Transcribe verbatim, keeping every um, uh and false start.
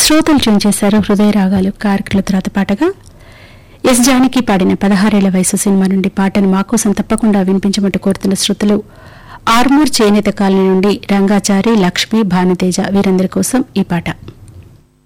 శ్రోతలు ట్యూన్ చేశారు హృదయ రాగాలు కార్యక్రమ తర్వాత పాటగా ఎస్ జానకి పాడిన పదహారేళ్ల వయసు సినిమా నుండి పాటను మాకోసం తప్పకుండా వినిపించమంటూ కోరుతున్న శ్రోతలు ఆర్మూర్ చేనేత కాలనీ నుండి రంగాచారి లక్ష్మి భానుతేజ వీరందరి కోసం ఈ పాట.